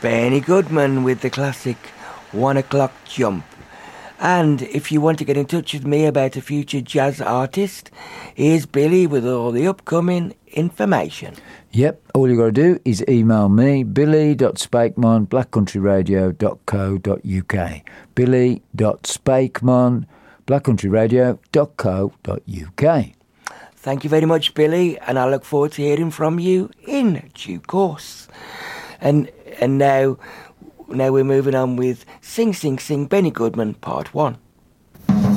Benny Goodman with the classic 1 o'clock jump. And if you want to get in touch with me about a future jazz artist, here's Billy with all the upcoming information. Yep, all you got to do is email me, billy.spakemon, blackcountryradio.co.uk. billy.spakemon, blackcountryradio.co.uk. Thank you very much, Billy, and I look forward to hearing from you in due course. And now we're moving on with Sing, Sing, Sing, Benny Goodman, Part 1.